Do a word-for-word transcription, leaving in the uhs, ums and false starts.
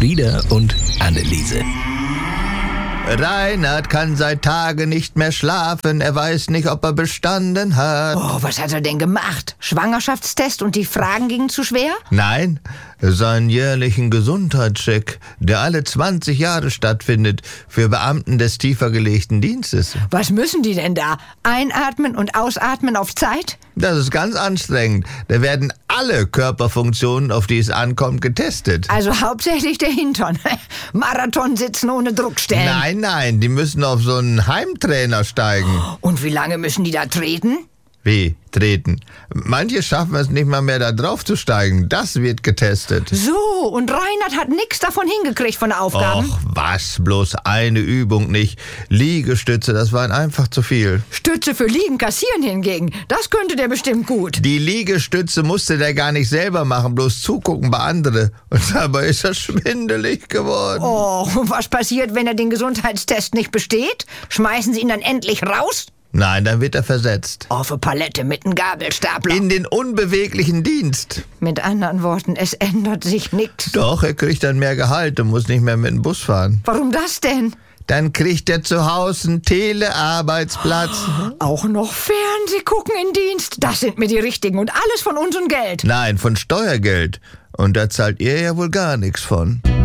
Frieda und Anneliese. Reinhard kann seit Tagen nicht mehr schlafen. Er weiß nicht, ob er bestanden hat. Oh, was hat er denn gemacht? Schwangerschaftstest und die Fragen gingen zu schwer? Nein, seinen jährlichen Gesundheitscheck, der alle zwanzig Jahre stattfindet, für Beamten des tiefer gelegten Dienstes. Was müssen die denn da? Einatmen und ausatmen auf Zeit? Das ist ganz anstrengend. Da werden alle Körperfunktionen, auf die es ankommt, getestet. Also hauptsächlich der Hintern. Marathon sitzen ohne Druckstellen. Nein, nein, die müssen auf so einen Heimtrainer steigen. Und wie lange müssen die da treten? Wie? Treten. Manche schaffen es nicht mal mehr, da drauf zu steigen. Das wird getestet. So, und Reinhard hat nichts davon hingekriegt von Aufgaben? Och, was? Bloß eine Übung nicht. Liegestütze, das waren einfach zu viel. Stütze für Liegen kassieren hingegen, das könnte der bestimmt gut. Die Liegestütze musste der gar nicht selber machen, bloß zugucken bei anderen. Und dabei ist er schwindelig geworden. Oh, und was passiert, wenn er den Gesundheitstest nicht besteht? Schmeißen Sie ihn dann endlich raus? Nein, dann wird er versetzt. Auf eine Palette mit einem Gabelstapler. In den unbeweglichen Dienst. Mit anderen Worten, es ändert sich nichts. Doch, er kriegt dann mehr Gehalt und muss nicht mehr mit dem Bus fahren. Warum das denn? Dann kriegt er zu Hause einen Telearbeitsplatz. Auch noch Fernseh gucken in Dienst. Das sind mir die Richtigen und alles von unserem Geld. Nein, von Steuergeld. Und da zahlt ihr ja wohl gar nichts von.